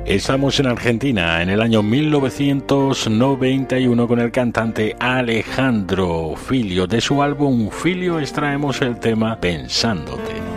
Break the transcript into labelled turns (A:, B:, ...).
A: Estamos en Argentina en el año 1991 con el cantante Alejandro Filio. De su álbum Filio extraemos el tema Pensándote.